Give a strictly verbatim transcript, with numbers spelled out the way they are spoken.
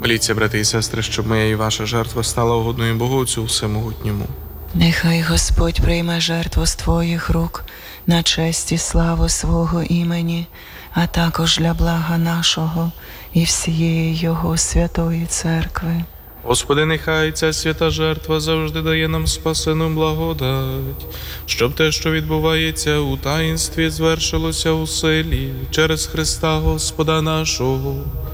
Моліться, брати і сестри, щоб моя і ваша жертва стала угодною Богу Отцю Всемогутньому. Нехай Господь прийме жертву з Твоїх рук на честь і славу свого імені, а також для блага нашого і всієї Його святої церкви. Господи, нехай ця свята жертва завжди дає нам спасену благодать, щоб те, що відбувається у таїнстві, звершилося у силі через Христа Господа нашого.